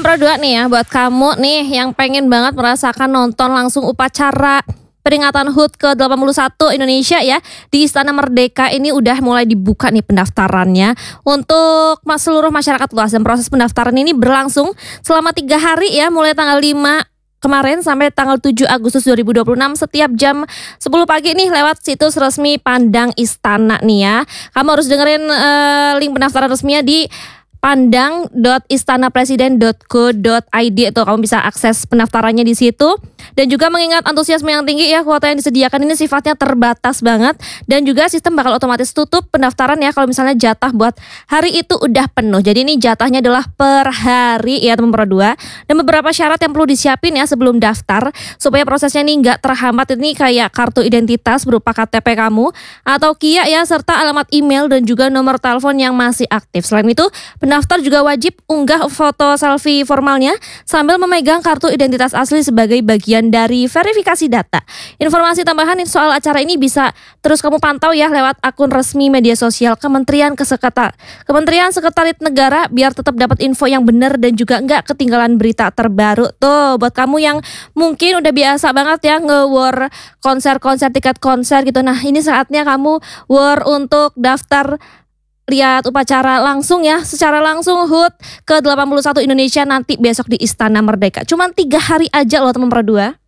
Pro 2 nih ya, buat kamu nih yang pengen banget merasakan nonton langsung upacara peringatan HUT ke-81 Indonesia ya di Istana Merdeka. Ini udah mulai dibuka nih pendaftarannya untuk seluruh masyarakat luas, dan proses pendaftaran ini berlangsung selama 3 hari ya, mulai tanggal 5 kemarin sampai tanggal 7 Agustus 2026 setiap jam 10 pagi nih lewat situs resmi Pandang Istana nih ya. Kamu harus dengerin link pendaftaran resminya di pandang.istanapresiden.go.id. itu kamu bisa akses pendaftarannya di situ. Dan juga mengingat antusiasme yang tinggi ya, kuota yang disediakan ini sifatnya terbatas banget, dan juga sistem bakal otomatis tutup pendaftaran ya kalau misalnya jatah buat hari itu udah penuh. Jadi ini jatahnya adalah per hari ya teman Pro 2. Dan beberapa syarat yang perlu disiapin ya sebelum daftar supaya prosesnya ini nggak terhambat, ini kayak kartu identitas berupa KTP kamu atau KIA ya, serta alamat email dan juga nomor telepon yang masih aktif. Selain itu, pendaftar juga wajib unggah foto selfie formalnya sambil memegang kartu identitas asli sebagai bagian dari verifikasi data. Informasi tambahan soal acara ini bisa terus kamu pantau ya lewat akun resmi media sosial Kementerian Sekretariat Negara biar tetap dapat info yang benar dan juga nggak ketinggalan berita terbaru. Tuh buat kamu yang mungkin udah biasa banget ya nge-war konser-konser, tiket konser gitu. Nah ini saatnya kamu war untuk daftar lihat upacara langsung ya, secara langsung HUT ke-81 Indonesia nanti besok di Istana Merdeka. Cuman 3 hari aja loh teman Pro 2.